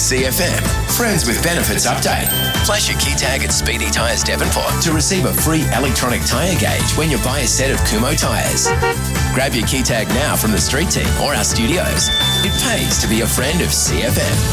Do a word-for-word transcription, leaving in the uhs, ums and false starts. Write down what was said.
C F M Friends with Benefits update. Flash your key tag at Speedy Tyres Devonport to receive a free electronic tyre gauge when you buy a set of Kumho tyres. Grab your key tag now from the street team or our studios. It pays to be a friend of C F M.